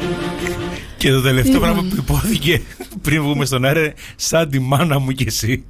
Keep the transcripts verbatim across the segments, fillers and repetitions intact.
Και το τελευταίο πράγμα που υπόθηκε πριν βγούμε στον αέρα, σαν τη μάνα μου και εσύ.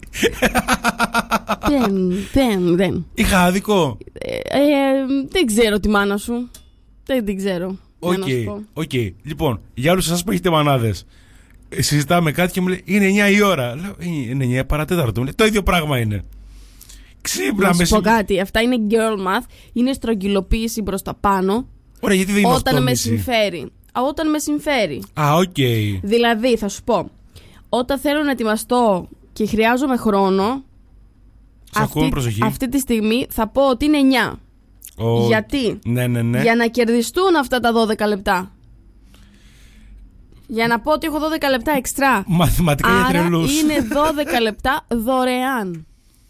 Δεν, δεν, δεν. Είχα άδικο. Ε, ε, δεν ξέρω τη μάνα σου. Δεν την ξέρω. Οκ, οκ. Λοιπόν, για όλους εσάς που έχετε μανάδες, συζητάμε κάτι και μου λέει είναι εννιά η ώρα. Λέω είναι εννιά παρατέταρτο. Μου λέει το ίδιο πράγμα είναι. Ξύπνα με. Να σου πω κάτι. Αυτά είναι girl math. Είναι στρογγυλοποίηση προς τα πάνω. Ωραία, γιατί δεν είναι όταν με συμφέρει. Α, όταν με συμφέρει. Α, οκ. Okay. Δηλαδή, θα σου πω, όταν θέλω να ετοιμαστώ και χρειάζομαι χρόνο, αυτή, αυτή τη στιγμή θα πω ότι είναι εννιά. Oh. Γιατί? Ναι, ναι, ναι. Για να κερδιστούν αυτά τα δώδεκα λεπτά. Για να πω ότι έχω δώδεκα λεπτά εξτρά. Μαθηματικά για τρελούς. Είναι δώδεκα λεπτά δωρεάν.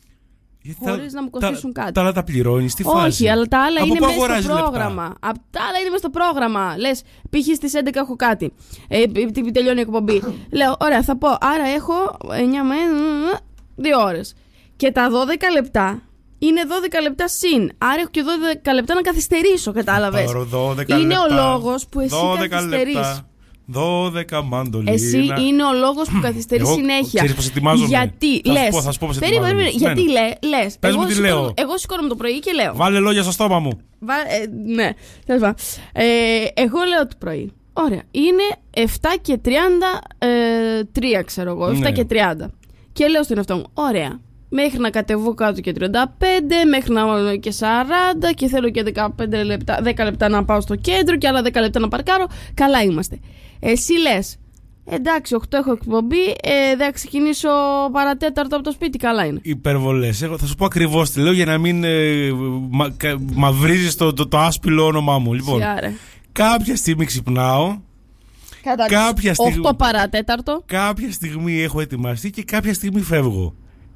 Χωρίς να μου κοστίσουν τα, κάτι. Τα άλλα τα πληρώνεις, τι φάση? Όχι, αλλά τα άλλα από είναι μέσα στο πρόγραμμα. Α, τα άλλα είναι μέσα στο πρόγραμμα. Λες, π.χ. στις έντεκα έχω κάτι. Ε, τελειώνει η εκπομπή. Λέω, ωραία, θα πω. Άρα έχω εννιά με δύο ώρες. Και τα δώδεκα λεπτά είναι δώδεκα λεπτά συν. Άρα έχω και δώδεκα λεπτά να καθυστερήσω, κατάλαβες? Είναι ο λόγος που εσύ καθυστερείς. δώδεκα μαντολίνα. Εσύ είναι ο λόγος που καθυστερεί συνέχεια. Ξέρεις πως ετοιμάζομαι? Γιατί θα λες. Πω, θα σου πω πως ετοιμάζομαι. Γιατί λε, λες. Πες εγώ, μου τι σηκώνω, λέω. εγώ σηκώνομαι το πρωί και λέω. Βάλε λόγια στο στόμα μου. Βα, ε, ναι, τέλος πάντων. Ε, εγώ λέω το πρωί. Ωραία. Είναι εφτά και τριάντα τρία, ξέρω εγώ. εφτά ναι. και τριάντα. Και λέω στον εαυτό μου, ωραία. Μέχρι να κατεβώ κάτω και τριάντα πέντε, μέχρι να και σαράντα και θέλω και δεκαπέντε λεπτά, δέκα λεπτά να πάω στο κέντρο και άλλα δέκα λεπτά να παρκάρω. Καλά είμαστε. Εσύ λες, εντάξει, οκτώ έχω εκπομπή, ε, δεν θα ξεκινήσω παρατέταρτο από το σπίτι, καλά είναι. Υπερβολές. Εγώ θα σου πω ακριβώς τι λέω για να μην ε, μα, μαυρίζεις το, το, το άσπυλο όνομά μου. Λοιπόν, Σιάρε. κάποια στιγμή ξυπνάω. Κάποια στιγμή, οκτώ παρατέταρτο. Κάποια στιγμή έχω ετοιμαστεί και κάποια στιγμή φεύγω.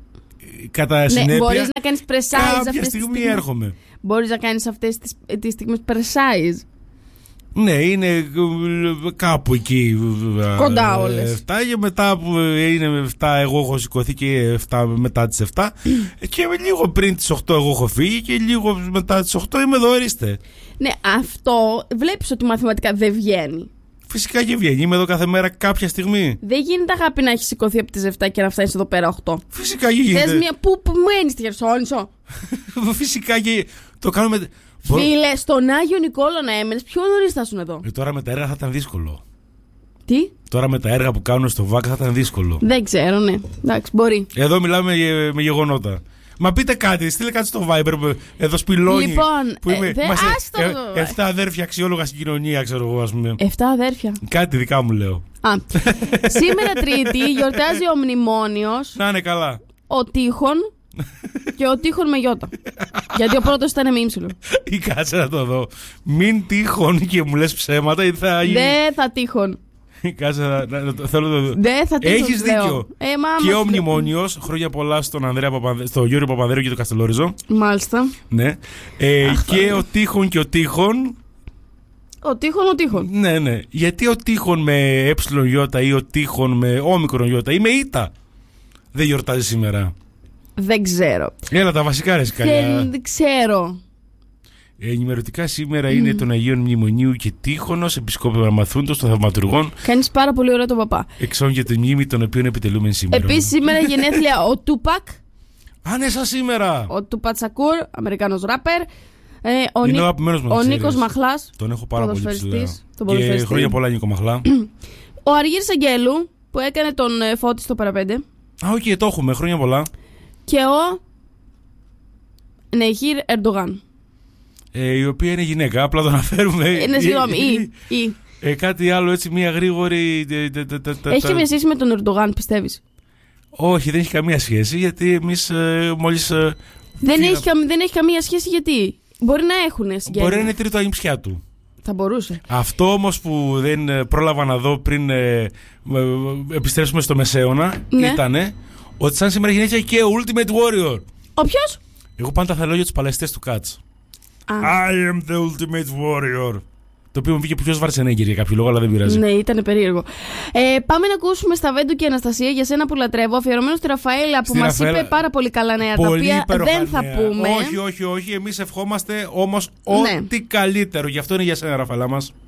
Κατά ναι, συνέπεια, μπορείς να κάνεις precise κάποια στιγμή έρχομαι. Μπορείς να κάνεις αυτές τις, τις στιγμές precise. Ναι, είναι κάπου εκεί. Κοντά όλες. εφτά και μετά που είναι εφτά εγώ έχω σηκωθεί και εφτά μετά τις εφτά και λίγο πριν τις οκτώ εγώ έχω φύγει και λίγο μετά τις οκτώ είμαι εδώ, ορίστε. Ναι, αυτό βλέπεις ότι μαθηματικά δεν βγαίνει. Φυσικά και βγαίνει, είμαι εδώ κάθε μέρα κάποια στιγμή. Δεν γίνεται, αγάπη, να έχει σηκωθεί από τις εφτά και να φτάνεις εδώ πέρα οκτώ. Φυσικά και γίνεται. Θες μια που, που μένεις στη Χερσόνησο? Φυσικά και το κάνουμε. Φίλε, στον Άγιο Νικόλο να έμενες, πιο νωρίς θα ήσουν εδώ. Ε, τώρα με τα έργα θα ήταν δύσκολο. Τι? Τώρα με τα έργα που κάνουν στο ΒΑΚ θα ήταν δύσκολο. Δεν ξέρω, ναι. Εντάξει, μπορεί. Εδώ μιλάμε με, με γεγονότα. Μα πείτε κάτι, στείλε κάτι στο Viber. Εδώ σπηλώνει. Λοιπόν, που είμαι, ε, δε, είμαστε, άστο, ε, εφτά αδέρφια αξιόλογα στην κοινωνία, ξέρω εγώ, ας πούμε. Εφτά αδέρφια. Κάτι δικά μου λέω. Α, σήμερα Τρίτη γιορτάζει ο Μνημόνιος. Να είναι καλά. Ο Τείχων και ο Τείχων με γιώτα. Γιατί ο πρώτος ήταν με ύψιλο. Ή κάτσε να το δω. Μην τείχων και μου λες ψέματα ή θα γίνει. Δεν θα τείχων. Κάτσε να, να, να θέλω να το δω. Δεν θα τείχων. Έχεις δίκιο. Ε, και ο Μνημόνιος, χρόνια πολλά στον Ανδρέα Παπανδέ, στο Γιώργο Παπανδρέου και το Καστελόριζο. Μάλιστα. Ναι. Ε, Αχ, και ο Τείχων και ο Τείχων. Ο Τείχων, ο Τείχων. Ναι, ναι. Γιατί ο Τείχων με ε ή ο Τείχων με όμικρον ιώτα ή με ήτα δεν γιορτάζει σήμερα? Δεν ξέρω. Έλα τα βασικά ρε σκαλιά. Δεν ξέρω. Ε, ενημερωτικά σήμερα mm. είναι των Αγίων Μνημονίου και Τείχωνος, επισκόπευμα μαθούντος των θαυματουργών. Κάνεις πάρα πολύ ωραίο τον παπά. Εξών για τη μνήμη των οποίων επιτελούμε σήμερα. Επίσης σήμερα γενέθλια ο Τούπακ. Α, ναι, σαν σήμερα. Ο Τούπακ Σακούρ, Αμερικάνος ράπερ. Ε, ο είναι Νί... ο Νίκος Μαχλάς. Τον έχω πάρα πολύ ψηλά. Και χρόνια πολλά Νίκο Μαχλά. Ο Αργύρης Αγγέλου που έκανε τον Φώτη στο παραπέντε. Α, οκ, okay, το έχουμε. Χρόνια πολλά. Και ο Νεχίρ Ερντογάν. Ε, η οποία είναι γυναίκα, απλά το αναφέρουμε. Είναι συγγνώμη, ή, ή. Ε, κάτι άλλο έτσι, μια γρήγορη. Έχει μια σχέση με τον Ερντογάν, πιστεύεις? Όχι, δεν έχει καμία σχέση, γιατί εμείς ε, μόλις. Ε, δεν, έχει, δεν έχει καμία σχέση, γιατί μπορεί να έχουν συγγένεια. Μπορεί να είναι τρίτο ανιψιά του. Θα μπορούσε. Αυτό όμως που δεν πρόλαβα να δω πριν ε, ε, επιστρέψουμε στο Μεσαίωνα, ναι, ήτανε ότι σαν σήμερα γεννήθηκε και ο Ultimate Warrior. Ο ποιος? Εγώ πάντα θα λέω για τους παλαιστές του Cats. I am the Ultimate Warrior. Το οποίο μου βγήκε πιο Σβαρτσενέγκερ για κάποιο λόγο, αλλά δεν πειράζει. Ναι, ήταν περίεργο. Ε, πάμε να ακούσουμε στα Βέντου και Αναστασία για σένα που λατρεύω. Αφιερωμένο στη Ραφαέλα που μας είπε πάρα πολύ καλά νέα, πολύ τα οποία δεν θα νέα. πούμε. Όχι, όχι, όχι. Εμείς ευχόμαστε όμως ναι. ό,τι καλύτερο. Γι' αυτό είναι για σένα, Ραφαέλα μας.